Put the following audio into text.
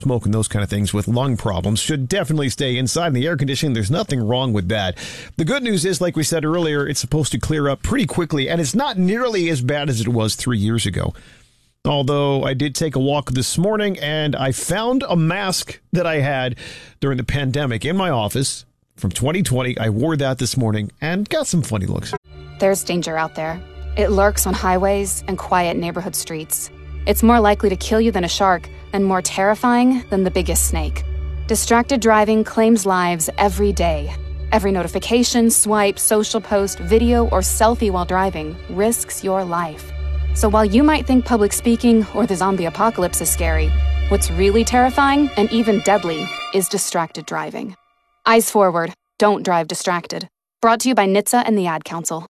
smoking those kind of things with lung problems should definitely stay inside in the air conditioning. There's nothing wrong with that. The good news is, like we said earlier, it's supposed to clear up pretty quickly, and it's not nearly as bad as it was 3 years ago. Although I did take a walk this morning and I found a mask that I had during the pandemic in my office from 2020. I wore that this morning and got some funny looks. There's danger out there. It lurks on highways and quiet neighborhood streets. It's more likely to kill you than a shark and more terrifying than the biggest snake. Distracted driving claims lives every day. Every notification, swipe, social post, video, or selfie while driving risks your life. So while you might think public speaking or the zombie apocalypse is scary, what's really terrifying and even deadly is distracted driving. Eyes forward, don't drive distracted. Brought to you by NHTSA and the Ad Council.